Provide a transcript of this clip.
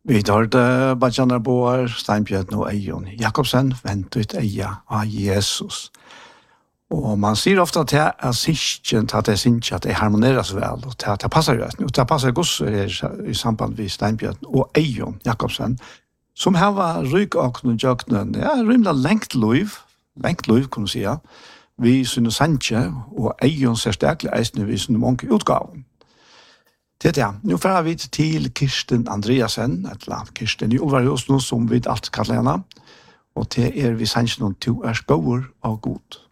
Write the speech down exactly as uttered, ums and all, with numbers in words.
Vi tar det Bajanar Boar, Steinbjørn og Eion Jakobsen, vent ut eia av Jesus. Og man sier ofte at det er sikkert at det synes at det harmoneres vel, og at det passer jo. Og det passer godt i samband med Steinbjørn og Eion Jakobsen, som har vært ryk og noen jøknen, ja, rymlig lengt liv, lengt liv, kan du si, vi synes sanje, og Eion ser steklig eisende vi synes mange utgaven. Det er det. Nå fører vi til Kirsten Andreasen, et eller annet Kirsten i Olvarhus nå, som vi alt kaller henne, og det er vi sanje noen to er skåer av god.